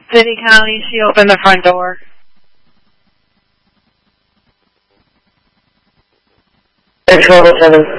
City County, she opened the front door. Control 7.